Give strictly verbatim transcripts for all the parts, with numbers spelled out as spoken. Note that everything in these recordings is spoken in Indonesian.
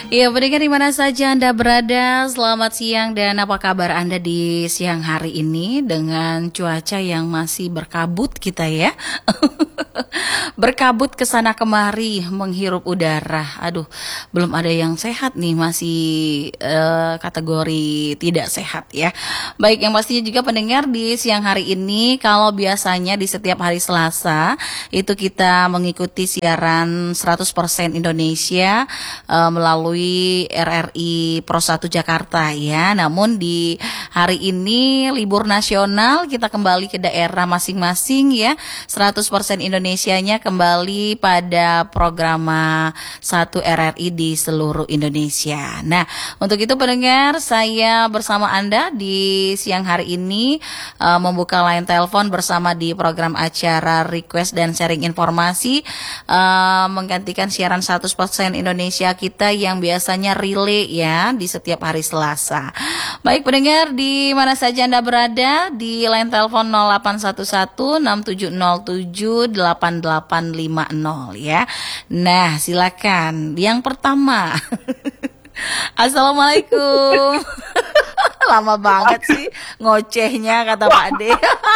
Iya, pendengar di mana saja Anda berada, selamat siang dan apa kabar Anda di siang hari ini dengan cuaca yang masih berkabut kita ya. Berkabut ke sana kemari menghirup udara. Aduh, belum ada yang sehat nih, masih uh, kategori tidak sehat ya. Baik, yang pastinya juga pendengar di siang hari ini, kalau biasanya di setiap hari Selasa itu kita mengikuti siaran seratus persen Indonesia uh, melalui R R I Pro satu Jakarta ya. Namun di hari ini libur nasional, kita kembali ke daerah masing-masing ya. seratus persen Indonesianya kembali pada program satu R R I di seluruh Indonesia. Nah, untuk itu pendengar, saya bersama Anda di siang hari ini uh, membuka line telepon bersama di program acara Request dan Sharing Informasi, uh, menggantikan siaran seratus persen Indonesia kita yang biasanya relay ya di setiap hari Selasa. Baik pendengar, di mana saja Anda berada, di line telepon nol delapan satu satu enam tujuh nol tujuh delapan delapan lima nol ya. Nah, silakan. Yang pertama. Assalamualaikum. Lama banget sih ngocehnya kata Pak De.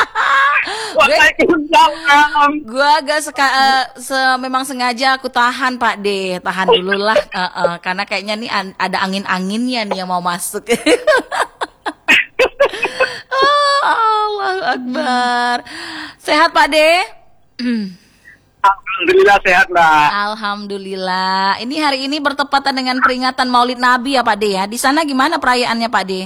Gue agak seka, uh, se memang sengaja aku tahan Pak De, tahan dulu lah, uh, uh, karena kayaknya nih an ada angin-anginnya nih yang mau masuk. Oh, Allahu Akbar. Sehat Pak De? Alhamdulillah sehat Mbak. Alhamdulillah. Ini hari ini bertepatan dengan peringatan Maulid Nabi ya Pak De ya. Di sana gimana perayaannya Pak De?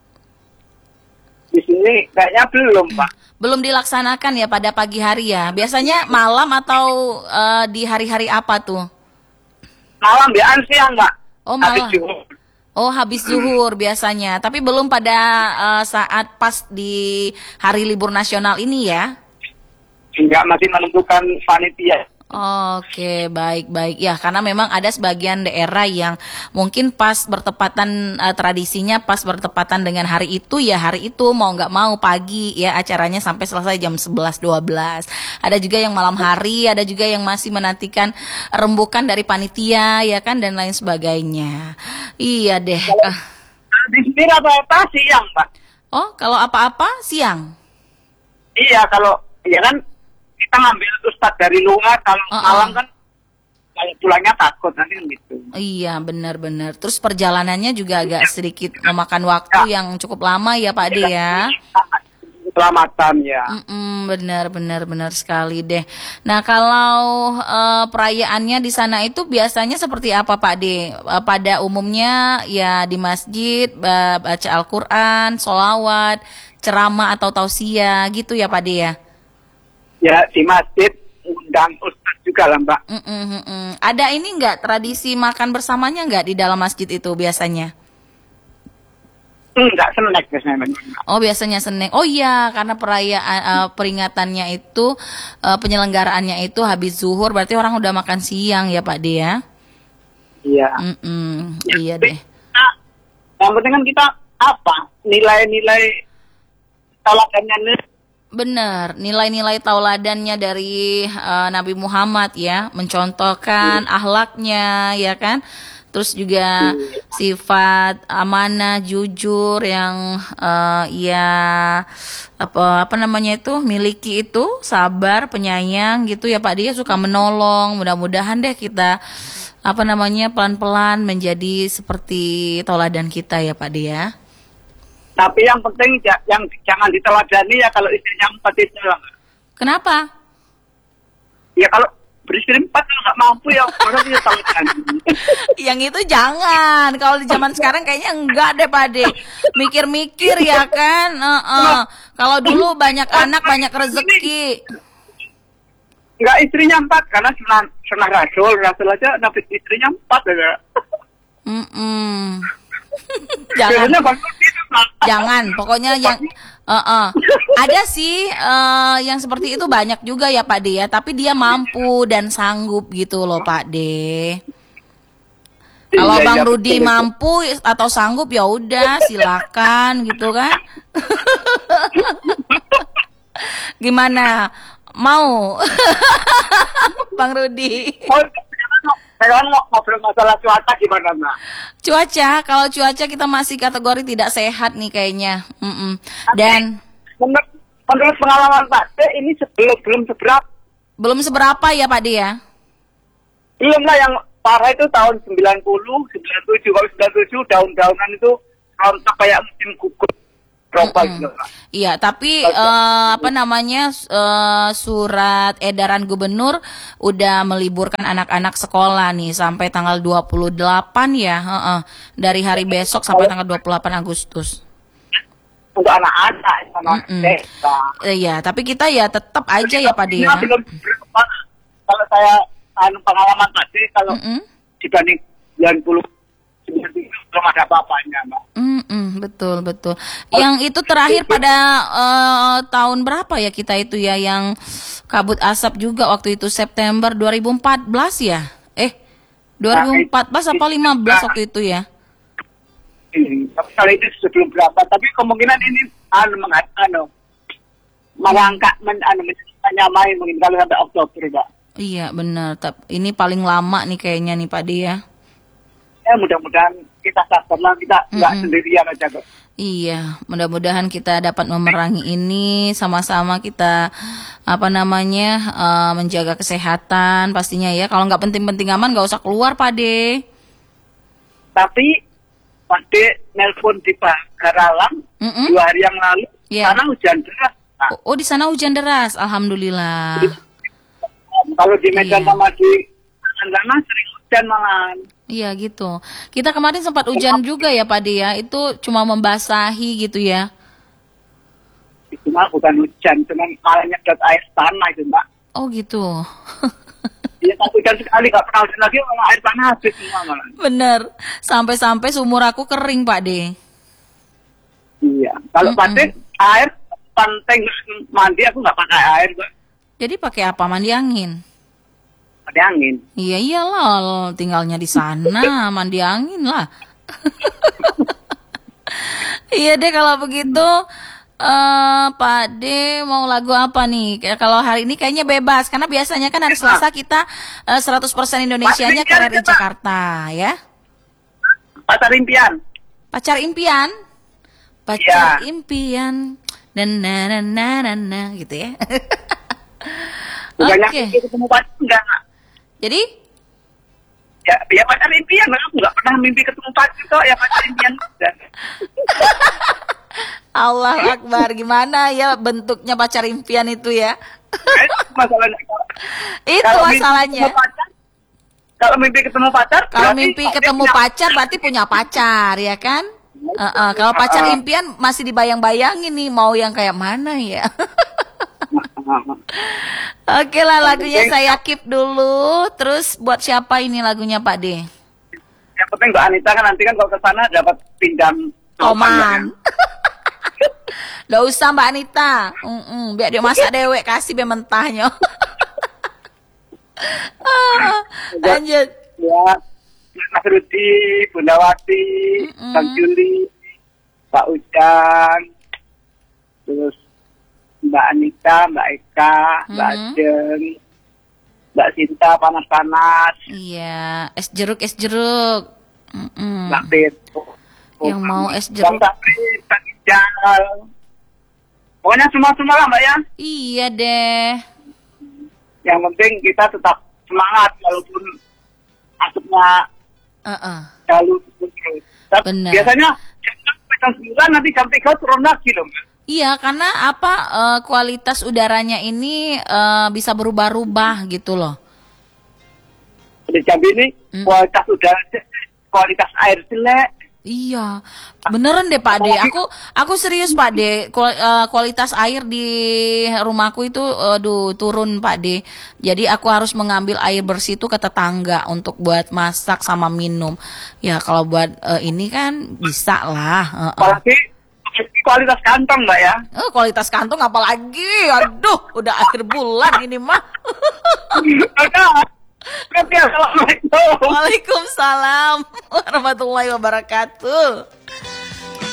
Di sini kayaknya belum Pak. Belum dilaksanakan ya pada pagi hari ya. Biasanya malam atau uh, di hari-hari apa tuh? Malam biasaan siang Mbak. Oh malam. Oh habis zuhur biasanya. Tapi belum pada uh, saat pas di hari libur nasional ini ya? Enggak, masih menentukan panitia. Oke, baik-baik ya, karena memang ada sebagian daerah yang mungkin pas bertepatan uh, tradisinya pas bertepatan dengan hari itu ya hari itu mau nggak mau pagi ya acaranya sampai selesai jam sebelas dua belas. Ada juga yang malam hari, ada juga yang masih menantikan rembukan dari panitia ya kan dan lain sebagainya. Iya deh. Kalau, uh. Di sini apa-apa siang Pak. Oh, kalau apa-apa siang? Iya, kalau ya kan kita ngambil ustadz dari luar, kalau uh -uh. malam kan kalau pulangnya takut nanti gitu. Iya benar-benar. Terus perjalanannya juga agak sedikit memakan waktu ya. Yang cukup lama ya Pak De ya. Keselamatan ya. Benar-benar benar sekali deh. Nah kalau uh, perayaannya di sana itu biasanya seperti apa Pak De? Uh, pada umumnya ya di masjid uh, baca Al-Quran, sholawat, ceramah atau tausiah gitu ya Pak De ya. Ya di masjid undang ustaz juga lah Mbak. Mm -mm, mm -mm. Ada ini enggak tradisi makan bersamanya enggak di dalam masjid itu biasanya? Enggak, snack biasanya. Oh biasanya snack. Oh iya, karena perayaan uh, peringatannya itu uh, penyelenggaraannya itu habis zuhur, berarti orang udah makan siang ya Pak De ya? Iya. Mm -mm, ya, iya deh. Nah, yang penting kan kita apa? Nilai-nilai tolakannya. Benar, nilai-nilai tauladannya dari uh, Nabi Muhammad ya, mencontohkan hmm. akhlaknya ya kan, terus juga hmm. sifat amanah, jujur yang uh, ya apa apa namanya itu miliki itu, sabar, penyayang gitu ya Pak Dia, suka menolong. Mudah-mudahan deh kita apa namanya pelan-pelan menjadi seperti tauladan kita ya Pak Dia. Tapi yang penting yang jangan diteladani ya kalau istrinya empat itu. Kenapa? Ya kalau beristri empat kalau nggak mampu ya orang bisa teladani. Yang itu jangan. Kalau di zaman sekarang kayaknya enggak deh Pak De. Mikir-mikir ya kan. Uh -uh. Kalau dulu banyak anak banyak rezeki. Enggak, istrinya empat karena senang senang Rasul Rasul aja Nabi istrinya empat ya. Mm -mm. Jangan, jangan. Pokoknya yang uh -uh. ada sih uh, yang seperti itu banyak juga ya Pak De ya. Tapi dia mampu dan sanggup gitu loh Pak De. Kalau Bang Rudi mampu atau sanggup ya udah silakan gitu kan. Gimana? Mau? Bang Rudi. sekarang mau ngobrol masalah cuaca gimana, Mbak? Cuaca, kalau cuaca kita masih kategori tidak sehat nih kayaknya. Mm-mm. Dan menurut, menurut pengalaman Pak D, ini sebelum belum seberapa. belum seberapa ya Pak D ya? Belum lah, yang parah itu tahun sembilan puluh, sembilan puluh tujuh. Kalau sembilan puluh tujuh daun-daunan itu rontok kayak musim gugur. Mm-mm. Iya, tapi uh, apa namanya uh, surat edaran gubernur udah meliburkan anak-anak sekolah nih sampai tanggal dua puluh delapan ya, uh-uh. dari hari besok sampai tanggal dua puluh delapan Agustus. Untuk anak-anak, anak desa. Iya, tapi kita ya tetap aja ya Pak Dia. Belum berapa. Kalau saya anu pengalaman tadi, kalau Mm-mm. dibanding sembilan puluh belum ada apa-apanya, Mbak. Mm-mm, betul betul. Yang itu terakhir pada uh, tahun berapa ya kita itu ya yang kabut asap juga waktu itu September dua ribu empat belas ya? Eh, dua ribu empat belas apa lima belas waktu itu ya? Hmm, kalau itu sebelum berapa? Tapi kemungkinan ini anu mengat anu mengangkat men, anu menyamai mungkin kalau sampai Oktober, Mbak. Iya benar. Ini paling lama nih kayaknya nih Pak Dia. Ya mudah-mudahan kita sabarlah, kita nggak mm-hmm. sendirian aja kok. Iya, mudah-mudahan kita dapat memerangi ini sama-sama kita apa namanya uh, menjaga kesehatan pastinya ya. Kalau nggak penting-penting aman nggak usah keluar Pak De. Tapi Pak De nelpon di Pagaralam mm-hmm. dua hari yang lalu, yeah. Karena hujan deras. Nah. Oh, oh di sana hujan deras, alhamdulillah. Kalau di Medan yeah. sama di sana sering hujan malahan. Iya gitu. Kita kemarin sempat hujan juga ya Pak De ya. Itu cuma membasahi gitu ya. Itu mah bukan hujan, cuma malah nyedot air tanah itu, Mbak. Oh gitu. Iya, tapi hujan sekali nggak pernah hujan lagi, malah air tanah habis semua malah. Bener. Sampai-sampai sumur aku kering Pak De. Iya. Kalau mm-hmm. Pak De air penting mandi aku nggak pakai air, Mbak. Jadi pakai apa? Mandi angin? Mandi angin. Iya iyalah, tinggalnya di sana, mandi angin lah. Iya deh kalau begitu, uh, Pak De mau lagu apa nih? Kalau hari ini kayaknya bebas, karena biasanya kan hari Selasa kita uh, seratus persen Indonesianya ke R R I Jakarta, ya? Pacar impian. Pacar impian? Pacar ya. Impian, dan na na na na na gitu ya. Oke. Okay. Ketemu pacar enggak? Jadi? Ya, ya pacar impian. Aku nggak pernah mimpi ketemu pacar kok. Ya pacar impian. Allah Akbar. Gimana ya bentuknya pacar impian itu ya? Masalahnya. Itu kalau masalahnya. Pacar, kalau mimpi ketemu pacar. Kalau mimpi ketemu punya... pacar berarti punya pacar, ya kan? Uh, uh, kalau pacar uh, impian masih dibayang-bayangin nih. Mau yang kayak mana ya? Oke lah, lagunya saya keep dulu. Terus buat siapa ini lagunya Pak De? Yang penting Mbak Anita kan nanti kan kalau ke sana dapat pinjam Oman. Nggak usah Mbak Anita. Mm-mm, biar dia masak dewek, kasih biar mentahnya. ah, lanjut. Ya, Mas Rudi, Bunda Wati, Kang Juli, Pak Ujang, terus Mbak Anita, Mbak Eka, Mbak mm-hmm. Ajeng, Mbak Sinta, panas-panas. Iya, es jeruk, es jeruk. Mm-mm. Mbak Beto. Yang oh, mau es jeruk. Bang Sapri, Bang Ijal. Pokoknya semua-semua lah Mbak ya. Iya deh. Yang penting kita tetap semangat walaupun asapnya uh-uh. Lalu terus. Benar. Biasanya jam sembilan nanti jam tiga turun lagi loh Mbak. Iya, karena apa uh, kualitas udaranya ini uh, bisa berubah-ubah gitu loh. Di Jambi ini hmm. kualitas udara, kualitas air jelek. Iya, beneran deh Pak De. Aku aku serius Pak De. Kualitas air di rumahku itu, aduh turun Pak De. Jadi aku harus mengambil air bersih itu ke tetangga untuk buat masak sama minum. Ya kalau buat uh, ini kan bisa lah. Uh, uh. Apalagi kualitas kantong Mbak ya. Oh, kualitas kantong apalagi. Aduh, udah akhir bulan ini mah. Assalamualaikum. Waalaikumsalam warahmatullahi wabarakatuh.